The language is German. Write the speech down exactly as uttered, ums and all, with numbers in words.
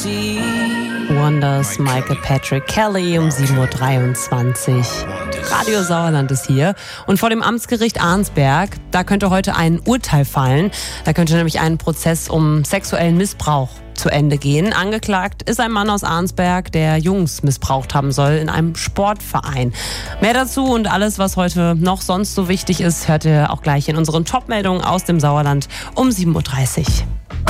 Wonders, Michael Patrick Kelly um sieben Uhr dreiundzwanzig. Radio Sauerland ist hier. Und vor dem Amtsgericht Arnsberg, da könnte heute ein Urteil fallen. Da könnte nämlich ein Prozess um sexuellen Missbrauch zu Ende gehen. Angeklagt ist ein Mann aus Arnsberg, der Jungs missbraucht haben soll in einem Sportverein. Mehr dazu und alles, was heute noch sonst so wichtig ist, hört ihr auch gleich in unseren Top-Meldungen aus dem Sauerland um sieben Uhr dreißig.